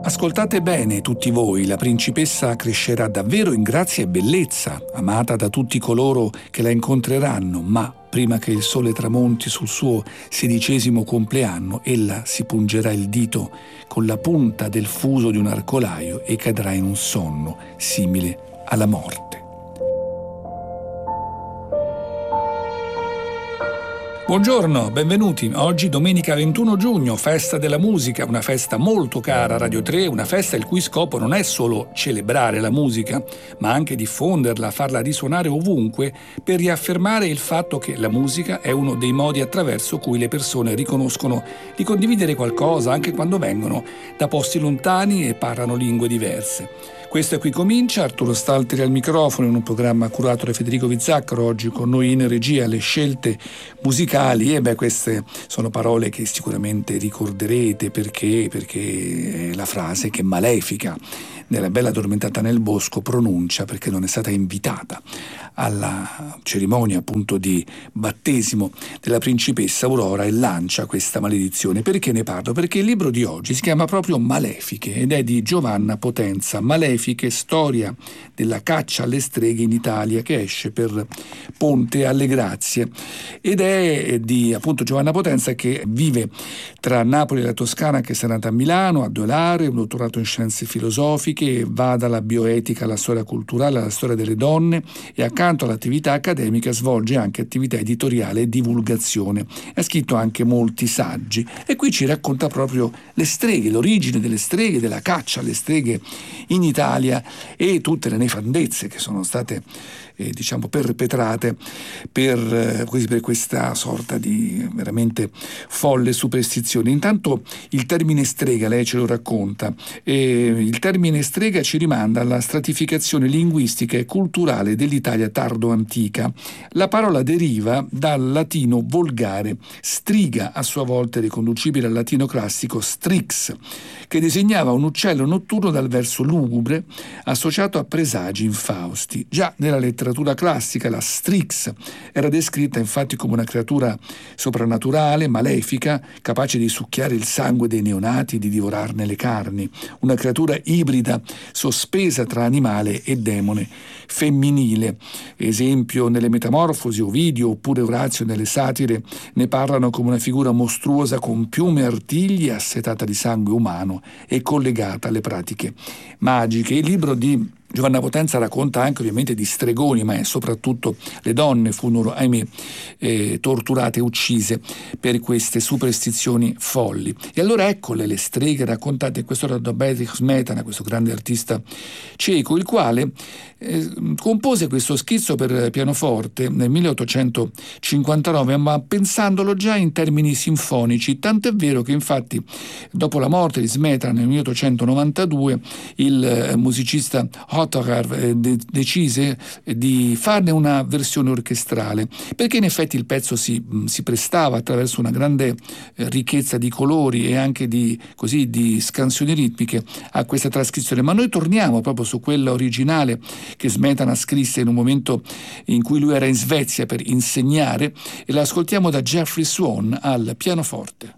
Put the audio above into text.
Ascoltate bene tutti voi, la principessa crescerà davvero in grazia e bellezza, amata da tutti coloro che la incontreranno, ma prima che il sole tramonti sul suo 16° compleanno, ella si pungerà il dito con la punta del fuso di un arcolaio e cadrà in un sonno simile alla morte. Buongiorno, benvenuti. Oggi domenica 21 giugno, festa della musica, una festa molto cara a Radio 3, una festa il cui scopo non è solo celebrare la musica, ma anche diffonderla, farla risuonare ovunque, per riaffermare il fatto che la musica è uno dei modi attraverso cui le persone riconoscono di condividere qualcosa anche quando vengono da posti lontani e parlano lingue diverse. Questo è Qui Comincia, Arturo Stalteri al microfono in un programma curato da Federico Vizzaccaro, oggi con noi in regia le scelte musicali. E queste sono parole che sicuramente ricorderete perché è la frase che Malefica nella Bella addormentata nel bosco pronuncia perché non è stata invitata alla cerimonia appunto di battesimo della principessa Aurora e lancia questa maledizione. Perché ne parlo? Perché il libro di oggi si chiama proprio Malefiche ed è di Giovanna Potenza, Malefiche, storia della caccia alle streghe in Italia, che esce per Ponte alle Grazie, ed è di appunto Giovanna Potenza, che vive tra Napoli e la Toscana, che si è nata a Milano, a Dolare, un dottorato in scienze filosofiche, va dalla bioetica alla storia culturale, alla storia delle donne, e accanto all'attività accademica svolge anche attività editoriale e divulgazione. Ha scritto anche molti saggi e qui ci racconta proprio le streghe, l'origine delle streghe, della caccia alle streghe in Italia e tutte le nefandezze che sono state perpetrate per questa sorta di veramente folle superstizione. Intanto il termine strega, lei ce lo racconta, il termine strega ci rimanda alla stratificazione linguistica e culturale dell'Italia tardo-antica. La parola deriva dal latino volgare, striga a sua volta riconducibile al latino classico strix, che disegnava un uccello notturno dal verso lugubre associato a presagi infausti. Già nella letteratura classica la strix era descritta infatti come una creatura soprannaturale, malefica, capace di succhiare il sangue dei neonati e di divorarne le carni, una creatura ibrida sospesa tra animale e demone femminile. Esempio, nelle Metamorfosi, Ovidio oppure Orazio nelle Satire ne parlano come una figura mostruosa con piume e artigli, assetata di sangue umano e collegata alle pratiche magiche. Il libro di Giovanna Potenza racconta anche ovviamente di stregoni, ma soprattutto le donne furono, ahimè, torturate e uccise per queste superstizioni folli. E allora eccole le streghe raccontate in questo da Bedřich Smetana, questo grande artista ceco, il quale compose questo schizzo per pianoforte nel 1859, ma pensandolo già in termini sinfonici, tanto è vero che infatti dopo la morte di Smetana nel 1892 il musicista Ottokar decise di farne una versione orchestrale, perché in effetti il pezzo si prestava attraverso una grande ricchezza di colori e anche di scansioni ritmiche a questa trascrizione. Ma noi torniamo proprio su quella originale che Smetana scrisse in un momento in cui lui era in Svezia per insegnare, e la ascoltiamo da Jeffrey Swan al pianoforte.